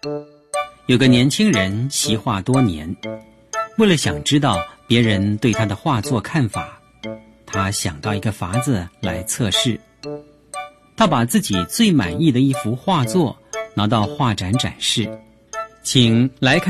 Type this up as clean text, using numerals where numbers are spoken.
有个年轻人习画多年，为了想知道别人对他的画作看法，他想到一个法子来测试。他把自己最满意的一幅画作拿到画展展示，请来看